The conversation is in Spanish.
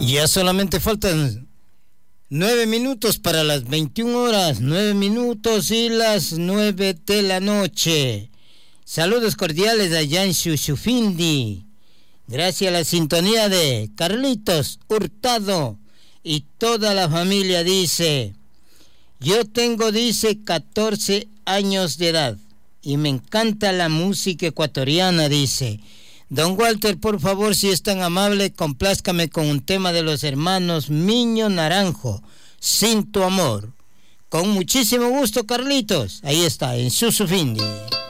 Ya solamente faltan 9 minutos para las 21 horas, 9 minutos y las 9 de la noche. Saludos cordiales allá en Xuxufindi. Gracias a la sintonía de Carlitos Hurtado y toda la familia. Dice: yo tengo, dice, 14 años de edad y me encanta la música ecuatoriana, dice. Don Walter, por favor, si es tan amable, complázcame con un tema de los hermanos Miño Naranjo, Sin tu amor. Con muchísimo gusto, Carlitos. Ahí está, en Xuxufindi.